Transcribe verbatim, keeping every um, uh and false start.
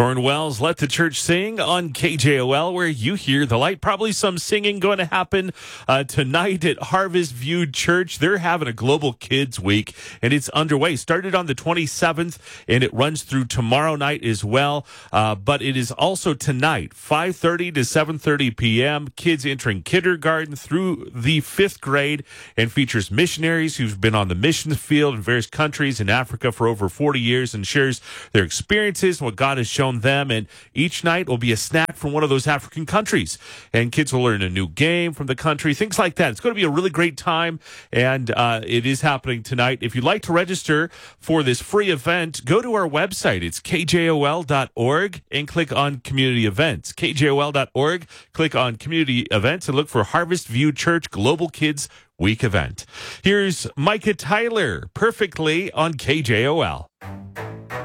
Torrin Wells, Let the Church Sing on K J O L, where you hear the light. Probably some singing going to happen uh, tonight at Harvest View Church. They're having a Global Kids Week, and it's underway. Started on the twenty-seventh, and it runs through tomorrow night as well. Uh, but it is also tonight, five thirty to seven thirty p.m. Kids entering kindergarten through the fifth grade, and features missionaries who've been on the mission field in various countries in Africa for over forty years and shares their experiences and what God has shown them, and each night will be a snack from one of those African countries, and kids will learn a new game from the country, things like that. It's going to be a really great time, and uh, it is happening tonight. If you'd like to register for this free event, go to our website. It's k j o l dot org and click on community events. k j o l dot org, click on community events and look for Harvest View Church Global Kids Week event. Here's Micah Tyler, Perfectly on K J O L.